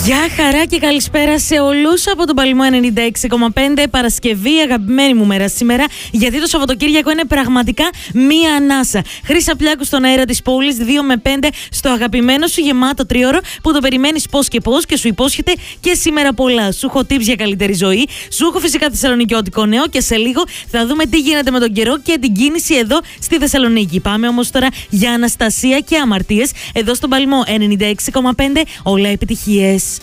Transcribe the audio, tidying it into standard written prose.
Γεια χαρά και καλησπέρα σε όλους από τον Παλαιμό 96,5. Παρασκευή, αγαπημένη μου μέρα σήμερα, γιατί το Σαββατοκύριακο είναι πραγματικά μία ανάσα. Χρύσα Πλιάκου στον αέρα της πόλης, 2 με 5 στο αγαπημένο σου γεμάτο τρίωρο που το περιμένεις πώς και πώς και σου υπόσχεται και σήμερα πολλά. Σου έχω tips για καλύτερη ζωή, σου έχω φυσικά θεσσαλονικιώτικο νέο και σε λίγο θα δούμε τι γίνεται με τον καιρό και την κίνηση εδώ στη Θεσσαλονίκη. Πάμε όμως τώρα για Αναστασία και αμαρτίες εδώ στον Παλαιμό 96,5. Όλα επιτυχίες.